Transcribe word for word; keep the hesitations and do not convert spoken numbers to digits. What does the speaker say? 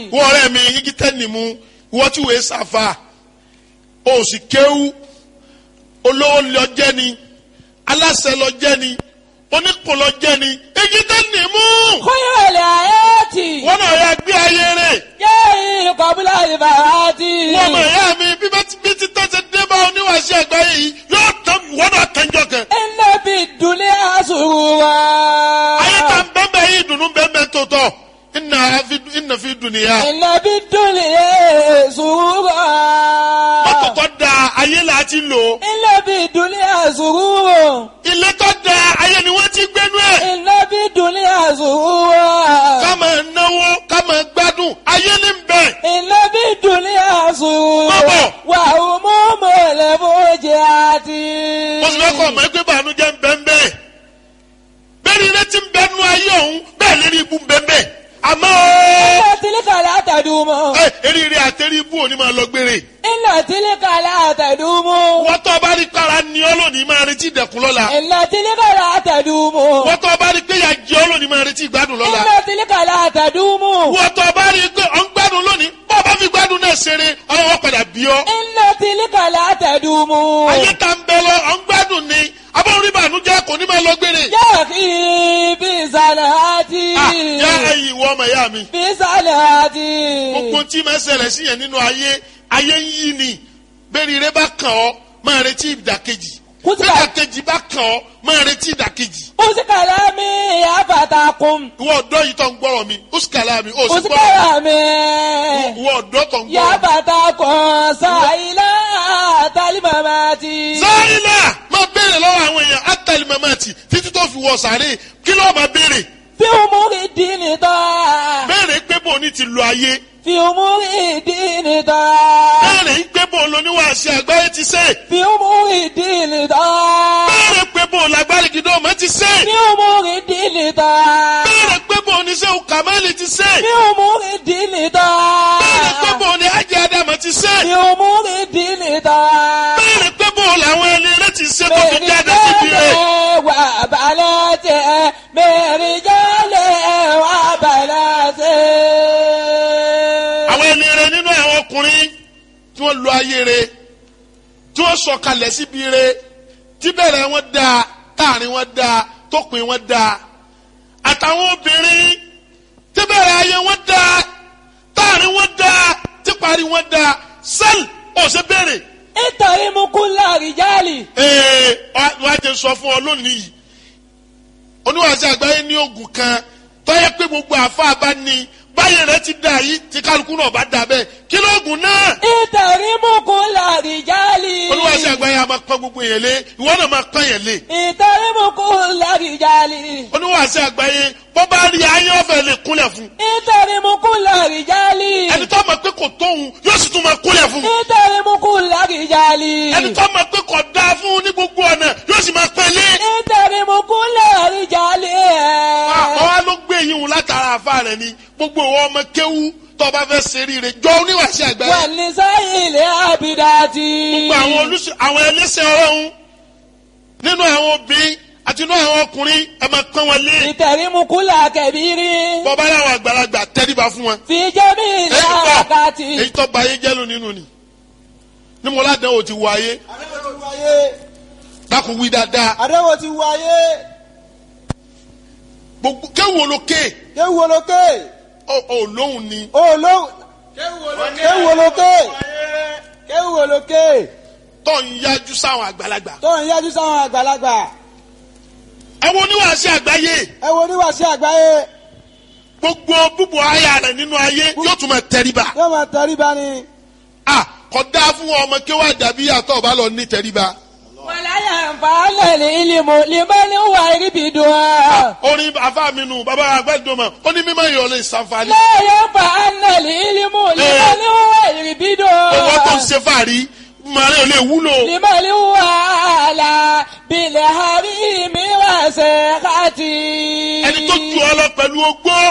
wọ́n ọ̀rẹ́ mi igi tẹ́ni mu wọ́n tí wòye sàfà ó sì kéwú olówó lọ jẹ́ ni aláṣẹ lọ jẹ́ ni oníkùn lọ jẹ́ ni igi tẹ́ni mu. kúnyẹ̀lẹ̀ ayé tì. wọ́n náà yà gbé ayé rẹ̀. yéé kọ́bílà ìbàràtì. wọ́n mọ̀ ẹ̀yà mi bí bí ti tọ́ ṣe dé bá oníwàṣẹ àgbáyé yìí yóò tán wọ́n náà tẹ́jọ́ kan. iná bí dùnlé àṣùrù wa. ayé ta bẹ́ẹ̀ yìí dùnú bẹ́ẹ̀ tó tọ̀ iná fi dùnìyà. iná bí dùnlé àṣùrù wa. mọ́tò tó da ayé là á ti lò. iná bí dùnlé àṣùrù wa. ilé tó da ayé ni wọ́n ti gbénú ẹ̀. iná bí dùnlé àṣùrù wa. ká máa náwó ká máa gbádùn ayé ní bẹ̀. iná bí dùnlé àṣùrù wa. Bọ́bọ̀. wà ó mú mọ̀lẹ́ fojì àti. mo sì fẹ́ kọ́ ọmọ ẹgbẹ́ bànújẹ́ ń bẹ́ẹ̀ bẹ́ẹ̀. bẹ́ẹ̀ ni ilé ti ń bẹ́ẹ̀ nú ayé ọ̀hún bẹ́ẹ̀ lérí ibú ń bẹ́ẹ̀ bẹ́ẹ̀. àmọ́ iná tìlíkà látàdúmọ̀. ẹ eríire àtẹrí ibú òní máa lọ gbére. iná tìlíkà látàdúmọ̀. wọ́n tó bá rí kára ní ọlọ́ọ̀ni máa retí ìdẹ̀kùn lọ́la. iná tìlíkà látàdúmọ̀. wọ́n tó bá rí pé ìyà jẹ ọlọ́ọ̀ni máa retí ìgbádùn lọ́la. iná tìlíkà látàdúmọ̀. wọ́n tó bá rí pé ọ̀ ń gbádùn lónìí bọ́ ọ bá fi gbádùn náà ṣeré ọlọ́wọ́ padà bí ọ. iná tìlíkà látàdúmọ̀. ayé ta ń bẹ lọ ọ̀ ń gbádùn ni abọ́n rí bànújẹ́ kò ní máa lọ gbére. yá kí bí sàlàtì. Ah, yá ẹ̀yin ìwọ ọmọ ìyá mi. bí sàlàtì. gbogbo tí máa ṣẹlẹ̀ sí yẹn nínú ayé ayé ń yí ni bẹ́ẹ̀ni rẹ bá kàn ọ́ máa retí ìdàkejì Kútìbà. bẹ́ẹ̀ ìdàkejì bá kàn ọ́ máa retí ìdàkejì. usikala mi afatakun. ìwọ ọ̀dọ́ yìí tó ń gbọ́rọ̀ mi usikala mi ó sì gbọ́rọ̀ usikala mi ìwọ ọ̀dọ́ tó ń gbọ́rọ̀ mi. yafatakun sayila talimamati. sáyìnà máa béèrè lọ́wọ́ àwọn èèyàn átàlí mamati títí tó fi wọ sàárè kí ló máa béèrè. fi umuri dini tọ́. béèrè pé bò ní ti lo ayé. fi umuri dini tọ́. béèrè pé bò lóníwàásí àgbáyé ti ṣe. fi umuri dini tọ́. béèrè pé bò lágbárí gidọ́ ọmọ ti ṣe. fi umuri dini tọ́. béèrè pé bò ní sẹ́wù kàmáìlì ti ṣe. fi umuri dini tọ́. béèrè pé bò ní ájẹ́ ádámọ̀ ti ṣe. fi umuri dini tọ́. béèrè pé bò làwọn ẹni rẹ ti ṣe tó fi jáde síbi rẹ̀. wà balẹ̀ tẹ̀ mẹ́rin jálẹ̀ wà balẹ̀ tẹ̀. àwọn ẹni rẹ nínú àwọn ọkùnrin tí wọ́n lo ayé rẹ tí wọ́n sọ̀kalẹ̀ síbi rẹ tí bẹ̀rẹ̀ wọn dáa táàrin wọn dáa tópin wọn dáa àtàwọn obìnrin tí bẹ̀rẹ̀ ayé wọn dáa táàrin wọn dáa tí parí wọn dáa sẹ́ẹ̀lì ọ̀sẹ̀ bẹ̀rẹ̀. nítorí mú kú láàrìjálì. ee wàá jẹ sọ fún ọ lónìí yìí oníwàásù àgbáyé ní oògùn kan tọ́yẹ pé gbogbo àfa bá ní báyìí rẹ ti dà yìí tí kálukú náà bá dà bẹ́ẹ̀ kí lóògùn náà. nítorí mú kú láàrìjálì. oníwàásù àgbáyé a máa pọ́n gbogbo yẹn lé ìwọ náà máa pọ́n yẹn lé. nítorí mú kú láàrìjálì. oníwàásù àgbáyé bó bá rí ayé ọ̀fẹ́ lè kúnlẹ̀ fún. nítorí mú kú láàrìjálì. ẹni tó mọ̀ pé kò tóun yóò sì tún máa kúnlẹ̀ fún. nítorí mú kú láàrìjálì. ẹni tó mọ̀ pé kò dáa fún ní gbogbo ọ̀nà yóò sì máa pẹ́ lé. nítorí mú kú láàrìjálì. àwọn wa ló gbé yín wò látara àfa rẹ ni gbogbo ìwọ ọmọ kéwú tó bá fẹ́ ṣe rí rẹ jọ oníwàásù àgbáyé. wà ní sáyìnlẹ̀ àbídájì. gbogbo àwọn olùsọ àwọn ẹlẹ́sẹ̀ ọlọ́run nínú àwọn obìnrin àti inú àwọn ọkùnrin ẹ máa pọ́n wọn lé. ìtẹ̀rímukúlà kẹ̀bírí. bọ́bá láwọn àgbàlagbà tẹ́ríba fún wọn. fi jẹ́mi ìlà àkàtì. èyí tó ba ayé jẹ́lu nínú ni ní mo ládàá o ti wọ ayé Adéwò ti wáyé. dákun wí dáadáa Adéwò ti wáyé. gbogbo kéwòn lókè Kéwù olókè. ọ lóhùn ni Olóhùn. Kéwù olókè. Kéwù olókè. tó ń yájú sáwọn àgbàlagbà. Tó ń yájú sáwọn àgbàlagbà. ẹ wo oníwàásù àgbáyé Ẹ wo oníwàásí àgbáyé. gbogbo búbọ̀ ayé rẹ̀ nínú ayé yóò tún máa tẹríba. Yóò máa tẹríba ni. a kò dáa fún ọmọ kéwà dàbí àtọ̀ ọba lọ ní tẹríba. wàláyà nfààlẹ̀ ní ìlímù limani wà ríbi dùn á. orin afa mi nù bàbá àgbàdùnmọ̀ ó ní mímọ́ ìyọ̀ lè ṣàǹfààní. lẹ́yìn nfààlẹ̀ ní ìlímù limani wà ríbi dùn á. owó tó ń ṣe fàárí màrí ò lè wúlò. limani wà là bilẹ̀ hàrí mi wà sẹ́kàtì. ẹni tó ju ọ lọ pẹ̀lú ogbó